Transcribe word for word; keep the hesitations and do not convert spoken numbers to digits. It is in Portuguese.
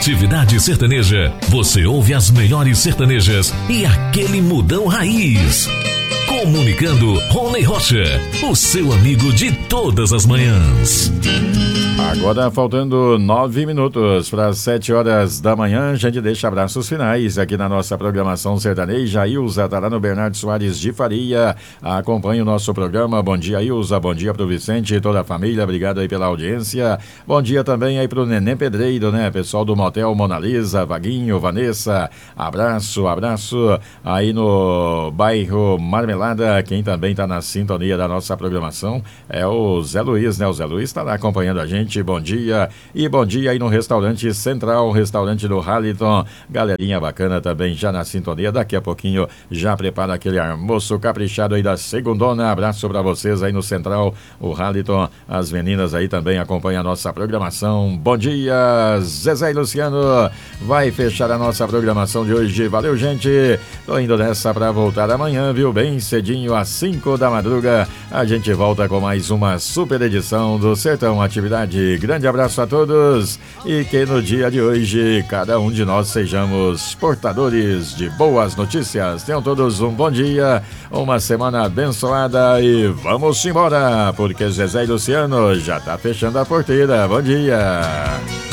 Atividade Sertaneja. Você ouve as melhores sertanejas e aquele mudão raiz. Comunicando, Rony Rocha, o seu amigo de todas as manhãs. Agora faltando nove minutos para as sete horas da manhã, a gente deixa abraços finais aqui na nossa programação sertaneja. A Ilza tá lá no Bernardo Soares de Faria, acompanha o nosso programa. Bom dia, Ilza, bom dia pro Vicente e toda a família, obrigado aí pela audiência. Bom dia também aí pro Neném Pedreiro, né, pessoal do Motel Mona Lisa, Vaguinho, Vanessa, abraço, abraço aí no bairro Marmelada. Quem também tá na sintonia da nossa programação é o Zé Luiz, né, o Zé Luiz tá lá acompanhando a gente. Bom dia, e bom dia aí no Restaurante Central, restaurante do Haliton, galerinha bacana também já na sintonia. Daqui a pouquinho já prepara aquele almoço caprichado aí da segundona. Abraço pra vocês aí no Central, o Haliton, as meninas aí também acompanham a nossa programação. Bom dia, Zezé e Luciano, vai fechar a nossa programação de hoje. Valeu, gente, tô indo nessa pra voltar amanhã, viu, bem cedinho às cinco da madruga, a gente volta com mais uma super edição do Sertão Atividade. Grande abraço a todos e que no dia de hoje cada um de nós sejamos portadores de boas notícias. Tenham todos um bom dia, uma semana abençoada e vamos embora, porque Zezé e Luciano já tá fechando a porteira. Bom dia.